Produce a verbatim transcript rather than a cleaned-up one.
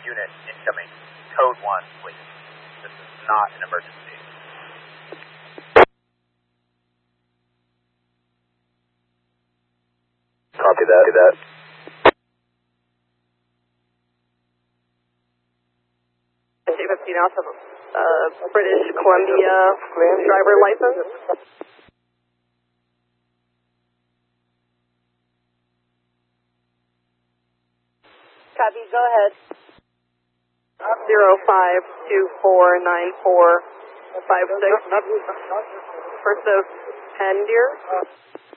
unit incoming. Code one, please. This is not an emergency. Copy that. Copy that. fifteen off of uh, British Columbia driver license. Copy, go ahead. Zero five two four nine four five six. First of ten, dear.